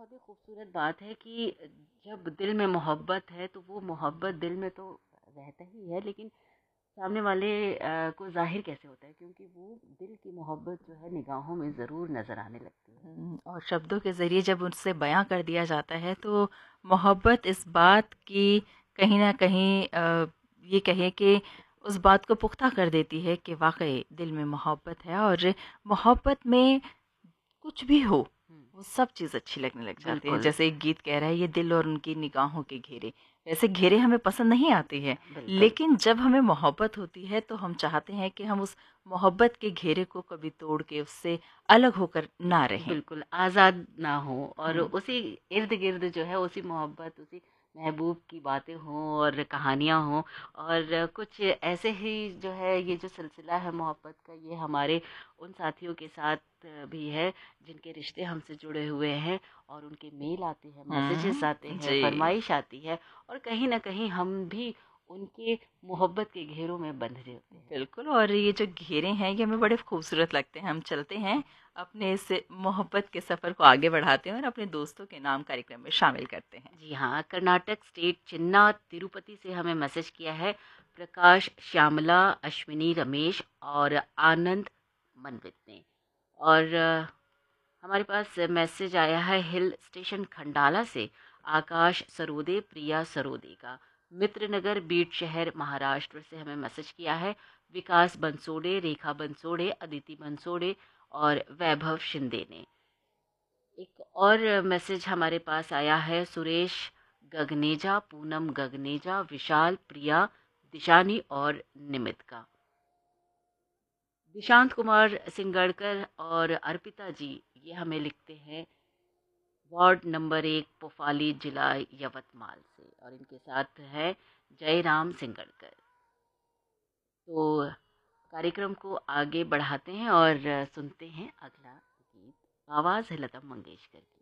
बहुत ही खूबसूरत बात है कि जब दिल में मोहब्बत है तो वो मोहब्बत दिल में तो रहता ही है, लेकिन सामने वाले को ज़ाहिर कैसे होता है, क्योंकि वो दिल की मोहब्बत जो है निगाहों में ज़रूर नज़र आने लगती है। और शब्दों के ज़रिए जब उनसे बयां कर दिया जाता है तो मोहब्बत इस बात की कहीं न कहीं ये कहें कि उस बात को पुख्ता कर देती है कि वाक़ई दिल में मोहब्बत है और मोहब्बत में कुछ भी हो, हुँ, वो सब चीज़ अच्छी लगने लग जाती है। बिल्कुल, जैसे एक गीत कह रहा है, ये दिल और उनकी निगाहों के घेरे। वैसे घेरे हमें पसंद नहीं आती है, बिल्कुल। लेकिन जब हमें मोहब्बत होती है तो हम चाहते हैं कि हम उस मोहब्बत के घेरे को कभी तोड़ के उससे अलग होकर ना रहें। बिल्कुल, आज़ाद ना हो और हुँ। उसी इर्द-गिर्द जो है उसी मोहब्बत, उसी महबूब की बातें हों और कहानियाँ हों और कुछ ऐसे ही जो है ये जो सिलसिला है मोहब्बत का, ये हमारे उन साथियों के साथ भी है जिनके रिश्ते हमसे जुड़े हुए हैं और उनके मेल आते हैं, मैसेजेस आते हैं, जी। फ़रमाइश आती है और कहीं न कहीं हम भी उनके मोहब्बत के घेरों में बंध रहे होते हैं। बिल्कुल, और ये जो घेरे हैं ये हमें बड़े खूबसूरत लगते हैं। हम चलते हैं अपने इस मोहब्बत के सफ़र को आगे बढ़ाते हैं और अपने दोस्तों के नाम कार्यक्रम में शामिल करते हैं। जी हाँ, कर्नाटक स्टेट चिन्ना तिरुपति से हमें मैसेज किया है प्रकाश, श्यामला, अश्विनी, रमेश और आनंद मनवित ने। और हमारे पास मैसेज आया है हिल स्टेशन खंडाला से आकाश सरोदे, प्रिया सरोदे का। मित्रनगर बीट शहर महाराष्ट्र से हमें मैसेज किया है विकास बंसोड़े, रेखा बंसोड़े, अदिति बंसोड़े और वैभव शिंदे ने। एक और मैसेज हमारे पास आया है सुरेश गगनेजा, पूनम गगनेजा, विशाल, प्रिया, दिशानी और निमित का। निशांत कुमार सिंगड़कर और अर्पिता जी ये हमें लिखते हैं वार्ड नंबर 1 पोफाली जिला यवतमाल से और इनके साथ है जयराम सिंगड़कर। तो कार्यक्रम को आगे बढ़ाते हैं और सुनते हैं अगला गीत। आवाज़ है लता मंगेशकर की।